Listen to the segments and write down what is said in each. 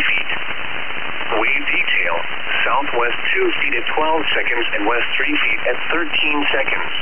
feet. Wave detail, southwest 2 feet at 12 seconds and west 3 feet at 13 seconds.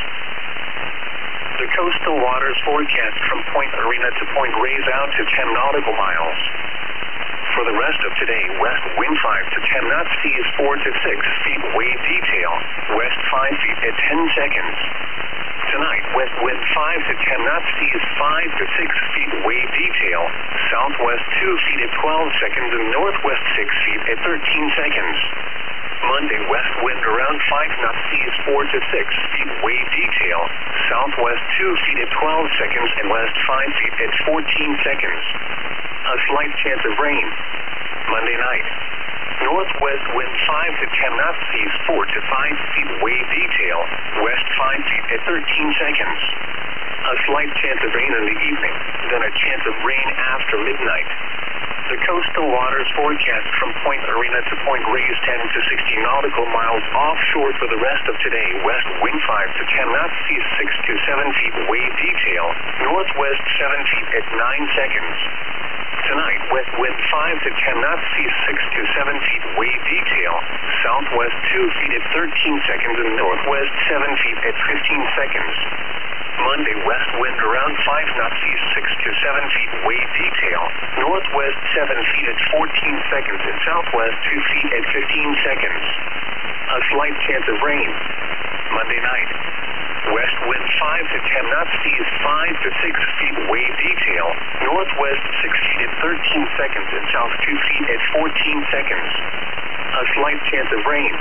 The coastal waters forecast from Point Arena to Point Reyes out to 10 nautical miles. For the rest of today, west wind 5 to 10 knots, seas 4 to 6 feet, wave detail, west 5 feet at 10 seconds. Tonight, west wind 5 to 10 knots, seas 5 to 6 feet, wave detail, southwest 2 feet at 12 seconds and northwest 6 feet at 13 seconds. Monday, west wind around 5 knots, seas 4 to 6 feet, wave detail, southwest 2 feet at 12 seconds and west 5 feet at 14 seconds. A slight chance of rain. Monday night, northwest wind 5 to 10 knots, seas 4 to 5 feet, wave detail, west 5 feet at 13 seconds. A slight chance of rain in the evening, then a chance of rain after midnight. The coastal waters forecast from Point Arena to Point Reyes 10 to 60 nautical miles offshore for the rest of today. West wind 5 to 10 knots, seas 6 to 7 feet, wave detail, northwest 7 feet at 9 seconds. Tonight, west wind 5 to 10 knots, seas 6 to 7 feet, wave detail, southwest 2 feet at 13 seconds and northwest 7 feet at 15 seconds. Monday, west wind around 5 knots, seas 6 to 7 feet, wave detail, northwest 7 feet at 14 seconds and southwest 2 feet at 15 seconds. A slight chance of rain. Monday night, west wind 5 to 10 knots, seas 5 to 6 feet, wave detail, northwest 6 feet at 13 seconds and south 2 feet at 14 seconds. A slight chance of rain.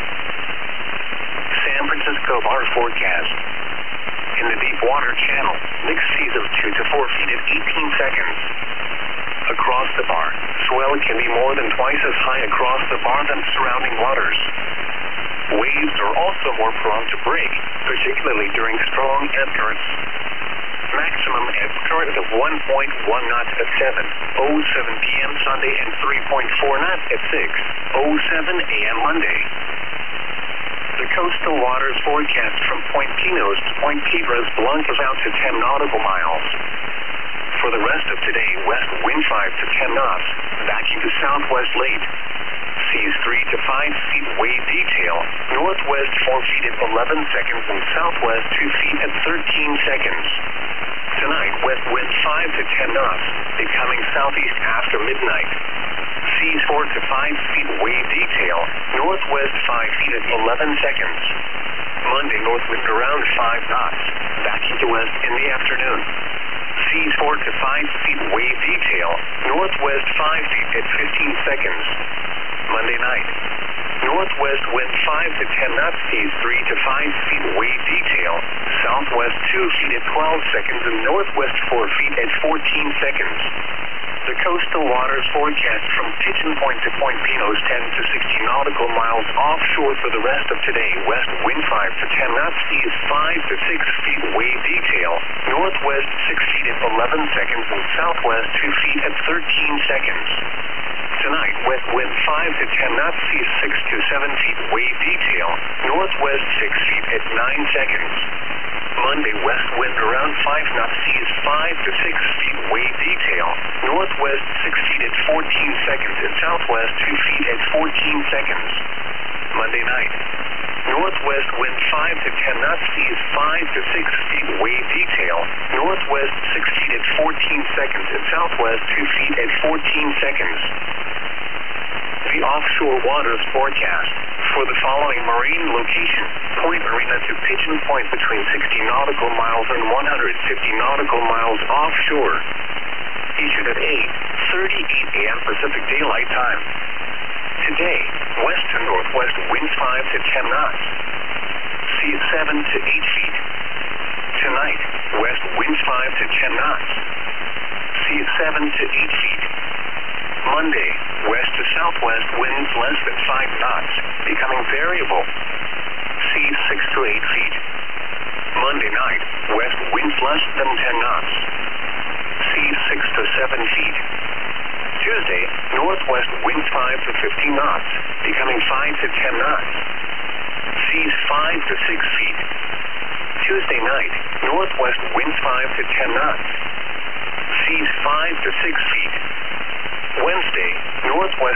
San Francisco bar forecast. In the deep water channel, mixed seas of 2 to 4 feet at 18 seconds. Across the bar, swell can be more than twice as high across the bar than surrounding waters. Waves are also more prone to break, particularly during strong ebb currents. Maximum ebb current of 1.1 knots at 7:07 p.m. Sunday and 3.4 knots at 6:07 a.m. Monday. The coastal waters forecast from Point Pinos to Point Piedras Blancas out to 10 nautical miles. For the rest of today, west wind 5 to 10 knots, backing to southwest late. Seas 3 to 5 feet, wave detail, northwest 4 feet at 11 seconds and southwest 2 feet at 13 seconds. Tonight, west wind 5 to 10 knots, becoming southeast after midnight. Seas 4 to 5 feet, wave detail, northwest 5 feet at 11 seconds. Monday, north wind around 5 knots, backing to west in the afternoon. Seas 4 to 5 feet, wave detail, northwest 5 feet at 15 seconds. Monday night, northwest wind 5 to 10 knots, seas 3 to 5 feet, wave detail, southwest 2 feet at 12 seconds and northwest 4 feet at 14 seconds. The coastal waters forecast from Pigeon Point to Point Pinos 10 to 60 nautical miles offshore for the rest of today. West wind 5 to 10 knots, seas 5 to 6 feet, wave detail, northwest 6 feet at 11 seconds and southwest 2 feet at 13 seconds. Tonight, west wind 5 to 10 knots, seas 6 to 7 feet, wave detail, northwest 6 feet at 9 seconds. Monday, west wind around 5 knots, seas 5 to 6 feet, wave detail, northwest 6 feet at 14 seconds and southwest 2 feet at 14 seconds. Monday night, northwest wind 5 to 10 knots, seas 5 to 6 feet, wave detail, northwest 6 feet at 14 seconds and southwest 2 feet at 14 seconds. The offshore waters forecast for the following marine location: Point Arena to Pigeon Point between 60 nautical miles and 150 nautical miles offshore. Issued at 8:38 a.m. Pacific Daylight Time. Today, west to northwest winds 5 to 10 knots. Seas 7 to 8 feet. Tonight, west winds 5 to 10 knots. Seas 7 to 8 feet. Monday, west to southwest winds less than 5 knots, becoming variable. Seas 6 to 8 feet. Monday night, west winds less than 10 knots. Seas 6 to 7 feet. Tuesday, northwest winds 5 to 15 knots, becoming 5 to 10 knots. Seas 5 to 6 feet. Tuesday night, northwest winds 5 to 10 knots. Seas 5 to 6 feet. Wednesday, northwest